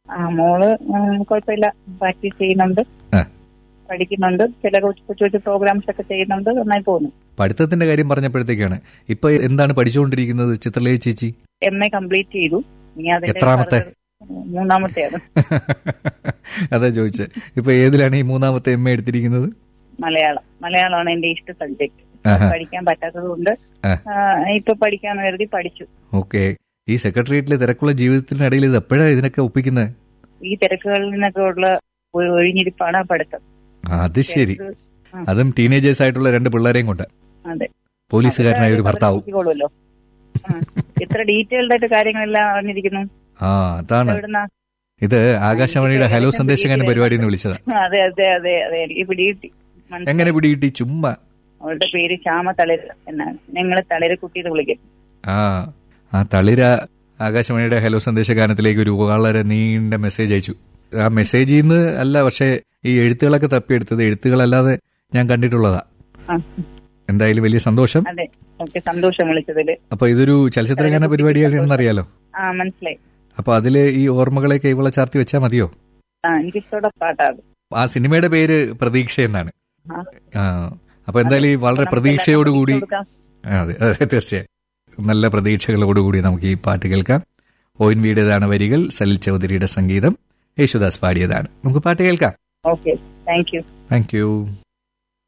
മോള് കുഴപ്പമില്ല, പ്രാക്ടീസ് ചെയ്യുന്നുണ്ട്, ആ. പഠിക്കുന്നുണ്ട്, ചില കൊച്ചു കൊച്ചു പ്രോഗ്രാംസ് ഒക്കെ ചെയ്യുന്നുണ്ട്, നന്നായി പോകുന്നു. പഠിത്തത്തിന്റെ കാര്യം പറഞ്ഞപ്പോഴത്തേക്കാണ്, ഇപ്പൊ എന്താണ് പഠിച്ചുകൊണ്ടിരിക്കുന്നത് ചിത്രലേഖ ചേച്ചി? MA കംപ്ലീറ്റ് ചെയ്തു. ഇനി അതിന്റെ എത്രാമത്തെ? മൂന്നാമത്തെയാണ്. അതാ ചോദിച്ചത്. ഇപ്പൊ ഏതിലാണ് ഈ മൂന്നാമത്തെ MA എടുത്തിരിക്കുന്നത്? മലയാളമാണ് എന്റെ ഇഷ്ട സബ്ജക്ട്. പഠിക്കാൻ പറ്റാത്തത് കൊണ്ട് ഇപ്പൊ പഠിക്കാന്ന് കരുതി പഠിച്ചു. ഓക്കെ. ഈ സെക്രട്ടേറിയറ്റിലെ തിരക്കുള്ള ജീവിതത്തിനിടയിൽ ഇത് എപ്പോഴാണ് ഇതിനൊക്കെ ഒപ്പിക്കുന്നത്? ഈ തിരക്കുകളിൽ നിന്നൊക്കെ ഉള്ള ഒരു ഒഴിഞ്ഞിരിപ്പാണ് പഠിത്തം. അത് ശരി. അതും ടീനേജേഴ്സ് ആയിട്ടുള്ള 2 പിള്ളേരെയും കൊണ്ട്. അതെ. പോലീസുകാരനായ ഒരു ഭർത്താവും. എത്ര ഡീറ്റെയിൽഡ് ആയിട്ട് കാര്യങ്ങളെല്ലാം അറിഞ്ഞിരിക്കുന്നു. അതാണ്. ഇത് ആകാശവാണിയുടെ ഹലോ സന്ദേശകാരൻ പരിപാടി എന്ന് വിളിച്ചതാ. അതെ അതെ അതെ അതെ, എനിക്ക് പിടികിട്ടി. എങ്ങനെ പിടികിട്ടി? ചുമ്മാ. അവളുടെ പേര് ശ്യാമ തളിര എന്നാണ്. ഞങ്ങള് തളിര കുട്ടി എന്ന് വിളിക്കും. ആ തളിര ആകാശവാണിയുടെ ഹലോ സന്ദേശഗാനത്തിലേക്ക് ഒരു വളരെ നീണ്ട മെസ്സേജ് അയച്ചു. ആ മെസ്സേജിൽ നിന്ന് അല്ല, പക്ഷേ ഈ എഴുത്തുകളൊക്കെ തപ്പിയെടുത്തത് എഴുത്തുകളല്ലാതെ ഞാൻ കണ്ടിട്ടുള്ളതാ. എന്തായാലും വലിയ സന്തോഷം. അതെ, സന്തോഷം വിളിച്ചതില്. അപ്പൊ ഇതൊരു ചലച്ചിത്രഗാന പരിപാടിയാണെന്നറിയാലോ. മനസ്സിലായി. അപ്പൊ അതില് ഈ ഓർമ്മകളെയൊക്കെ ഇവളെ ചാർത്തി വെച്ചാൽ മതിയോ? എനിക്കിഷ്ടമുള്ള പാട്ടാണ്. ആ സിനിമയുടെ പേര് പ്രതീക്ഷ എന്നാണ്. അപ്പൊ എന്തായാലും വളരെ പ്രതീക്ഷയോടുകൂടി, അതെ അതെ തീർച്ചയായും നല്ല പ്രതീക്ഷകളോടുകൂടി നമുക്ക് ഈ പാട്ട് കേൾക്കാം. ONVയുടേതാണ് വരികൾ, സലിൽ ചൗധരിയുടെ സംഗീതം, യേശുദാസ് പാടിയതാണ്. നമുക്ക് പാട്ട് കേൾക്കാം. Okay, thank you.